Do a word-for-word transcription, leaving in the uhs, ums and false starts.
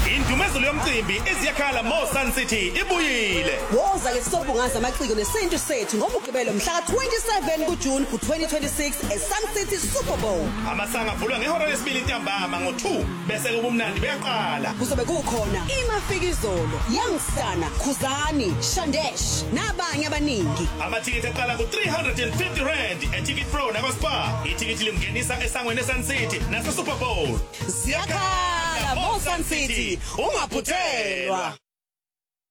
Indumezelo yomcimbi eziyakhala Mo Sun City ibuyile. Woza ke sobungaza amaciko nesintu sethu ngomgqibelo mhla ka twenty-seven kuJune ku twenty twenty-six eSun City Super Bowl. Amasanga avulwa ngehora lesibili ntambama ngo two bese kubumnandi beyaqala. Kuzobe kukhona imafikizolo, Youngsana, Khuzani, Shandesh nabanye abaningi. Amathikithi aqala ku three hundred fifty rand eTicket Pro nakoSpa. Ithikithi lingenisa esangweni eSun City naso Super Bowl. Siyakhala Mo Sun City, ungaphuthelwa.